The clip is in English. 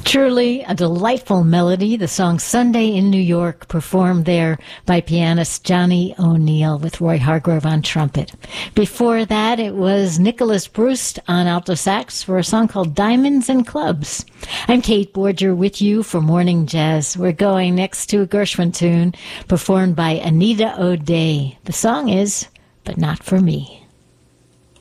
Truly a delightful melody, the song Sunday in New York, performed there by pianist Johnny O'Neill with Roy Hargrove on trumpet. Before that, it was Nicholas Brust on alto sax for a song called Diamonds and Clubs. I'm Kate Borger with you for Morning Jazz. We're going next to a Gershwin tune performed by Anita O'Day. The song is But Not For Me.